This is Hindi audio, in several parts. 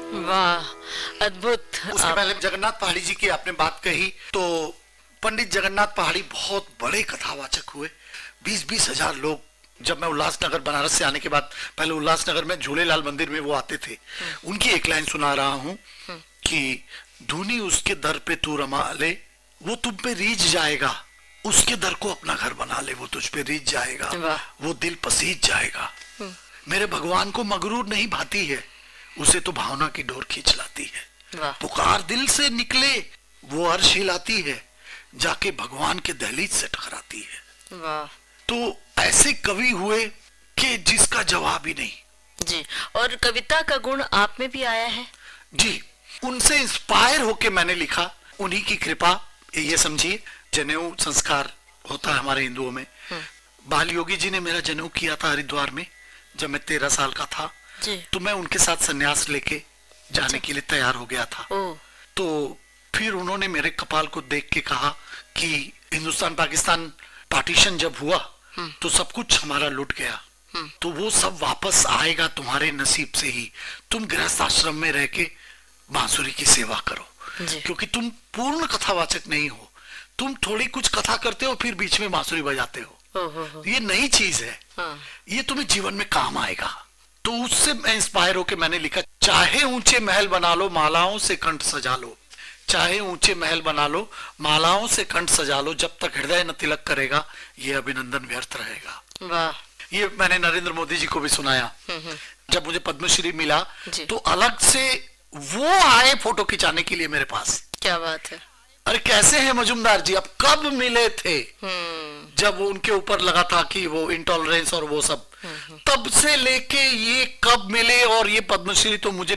वाह, अद्भुत। उसके पहले जगन्नाथ पहाड़ी जी की आपने बात कही, तो पंडित जगन्नाथ पहाड़ी बहुत बड़े कथावाचक हुए। 20-20 हजार लोग, जब मैं उल्लासनगर बनारस से आने के बाद पहले उल्लासनगर में झूलेलाल मंदिर में वो आते थे, उनकी एक लाइन सुना रहा हूँ कि धूनी उसके दर पे तू रमा ले, वो तुम पे रीझ जाएगा, उसके दर को अपना घर बना ले, वो तुझ पे रीझ जाएगा, वो दिल पसीज जाएगा। मेरे भगवान को मगरूर नहीं भाती है, उसे तो भावना की डोर खींच लाती है। पुकार दिल से निकले, वो अर्श हिलाती है, जाके भगवान के दहलीज से टकराती है। वाह। तो ऐसे कवि हुए कि जिसका जवाब ही नहीं जी। और कविता का गुण आप में भी आया है? जी, उनसे इंस्पायर होके मैंने लिखा, उन्हीं की कृपा। ये समझिए, जनेऊ संस्कार होता है हमारे हिंदुओं में। बाल योगी जी ने मेरा जनेऊ किया था हरिद्वार में, जब मैं 13 साल का था जी। तो मैं उनके साथ संन्यास लेके जाने के लिए तैयार हो गया था। तो फिर उन्होंने मेरे कपाल को देख के कहा कि हिंदुस्तान पाकिस्तान पार्टीशन जब हुआ तो सब कुछ हमारा लुट गया, तो वो सब वापस आएगा तुम्हारे नसीब से ही। तुम गृहस्थ आश्रम में रह के बांसुरी की सेवा करो, क्योंकि तुम पूर्ण कथावाचक नहीं हो, तुम थोड़ी कुछ कथा करते हो फिर बीच में बांसुरी बजाते हो। ये नई चीज है, ये तुम्हें जीवन में काम आएगा। तो उससे मैं इंस्पायर होकर मैंने लिखा, चाहे ऊंचे महल बना लो मालाओं से कंठ सजा लो, चाहे ऊंचे महल बना लो मालाओं से कंठ सजा लो, जब तक हृदय न तिलक करेगा ये अभिनंदन व्यर्थ रहेगा। वाह। ये मैंने नरेंद्र मोदी जी को भी सुनाया। जब मुझे पद्मश्री मिला तो अलग से वो आए फोटो खिंचाने के लिए मेरे पास। क्या बात है। अरे कैसे हैं मजुमदार जी, अब कब मिले थे? जब उनके ऊपर लगा था कि वो इंटॉलरेंस और वो सब, तब से लेके ये कब मिले। और ये पद्मश्री तो मुझे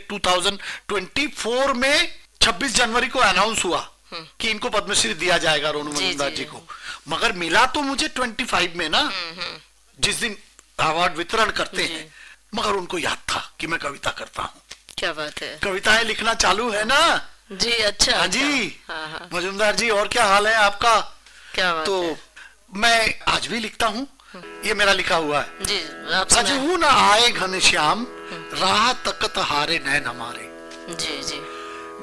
2024 में 26 जनवरी को अनाउंस हुआ कि इनको पद्मश्री दिया जाएगा रोनू मजुमदार जी को, मगर मिला तो मुझे 25 में ना, जिस दिन अवार्ड वितरण करते हैं। मगर उनको याद था कि मैं कविता करता हूँ। क्या बात है। कविताएं लिखना चालू है ना जी। अच्छा। हाँ जी। मजुमदार जी, और क्या हाल है आपका? क्या बात तो है। मैं आज भी लिखता हूँ, ये मेरा लिखा हुआ है। जी। सजहू न आए घनश्याम, राह तकत हारे नैन हमारे। जी जी।